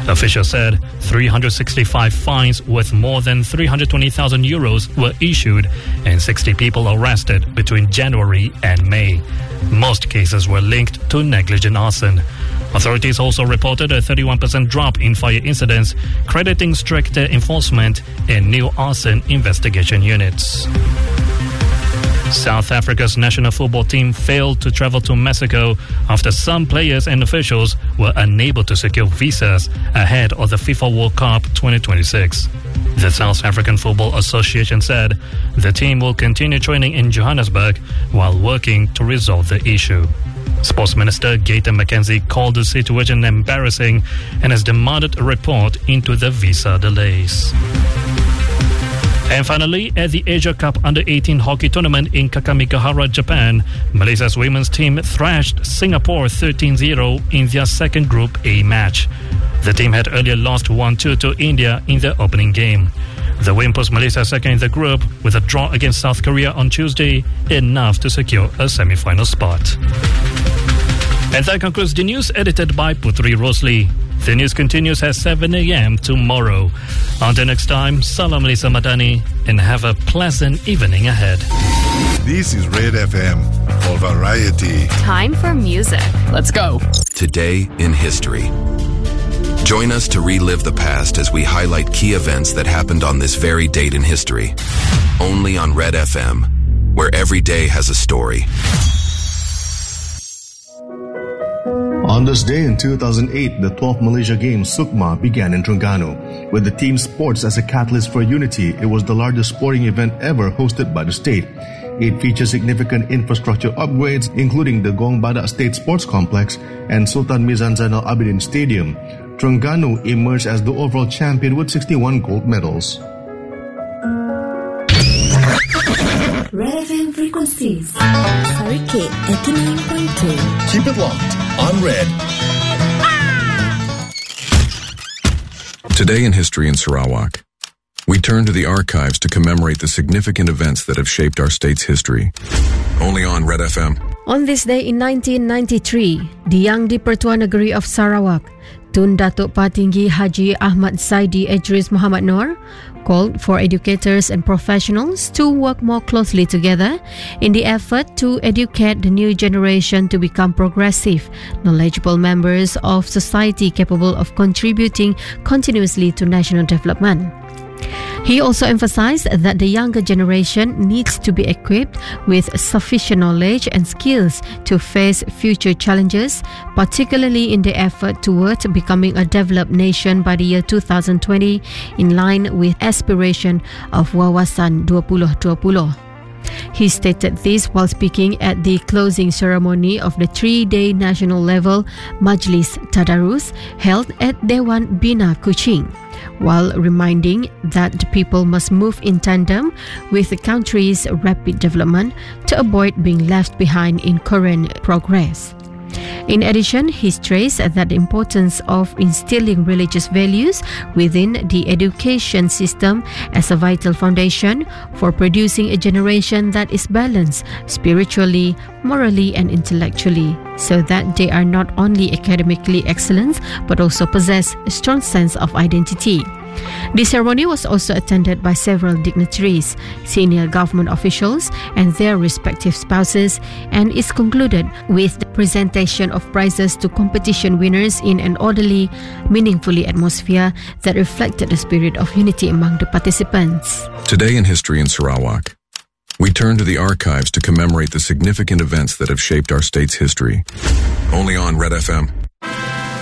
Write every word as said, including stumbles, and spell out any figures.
Officials said three hundred sixty-five fines worth more than three hundred twenty thousand euros were issued and sixty people arrested between January and May. Most cases were linked to negligent arson. Authorities also reported a thirty-one percent drop in fire incidents, crediting stricter enforcement and new arson investigation units. South Africa's national football team failed to travel to Mexico after some players and officials were unable to secure visas ahead of the FIFA World Cup twenty twenty-six. The South African Football Association said the team will continue training in Johannesburg while working to resolve the issue. Sports Minister Gaten McKenzie called the situation embarrassing and has demanded a report into the visa delays. And finally, at the Asia Cup under eighteen hockey tournament in Kakamigahara, Japan, Malaysia's women's team thrashed Singapore thirteen zero in their second Group A match. The team had earlier lost one two to India in the opening game. The win puts Malaysia second in the group with a draw against South Korea on Tuesday, enough to secure a semi-final spot. And that concludes the news edited by Putri Rosli. The news continues at seven a.m. tomorrow. Until next time, Salam Malaysia Madani and have a pleasant evening ahead. This is Red F M for variety. Time for music. Let's go. Today in history. Join us to relive the past as we highlight key events that happened on this very date in history. Only on Red F M, where every day has a story. On this day in two thousand eight, the twelfth Malaysia Games Sukma began in Terengganu. With the team sports as a catalyst for unity, it was the largest sporting event ever hosted by the state. It features significant infrastructure upgrades, including the Gong Badak State Sports Complex and Sultan Mizan Zainal Abidin Stadium. Terengganu emerged as the overall champion with sixty-one gold medals. Red F M frequencies. Sarikit eighty-nine point two. Keep it locked on Red. Today in history in Sarawak, we turn to the archives to commemorate the significant events that have shaped our state's history. Only on Red F M. On this day in nineteen ninety-three, the young Di-Pertua Negeri of Sarawak, Tun Datuk Patinggi Haji Ahmad Zaidi Idris Muhammad Noor, called for educators and professionals to work more closely together in the effort to educate the new generation to become progressive, knowledgeable members of society capable of contributing continuously to national development. He also emphasized that the younger generation needs to be equipped with sufficient knowledge and skills to face future challenges, particularly in the effort towards becoming a developed nation by the year two thousand twenty, in line with aspiration of Wawasan twenty twenty. He stated this while speaking at the closing ceremony of the three-day national-level Majlis Tadarus held at Dewan Bina Kuching, while reminding that the people must move in tandem with the country's rapid development to avoid being left behind in current progress. In addition, he stressed that the importance of instilling religious values within the education system as a vital foundation for producing a generation that is balanced spiritually, morally, and intellectually, so that they are not only academically excellent but also possess a strong sense of identity. The ceremony was also attended by several dignitaries, senior government officials, and their respective spouses, and is concluded with the presentation of prizes to competition winners in an orderly, meaningful atmosphere that reflected the spirit of unity among the participants. Today in history in Sarawak, we turn to the archives to commemorate the significant events that have shaped our state's history. Only on Red F M.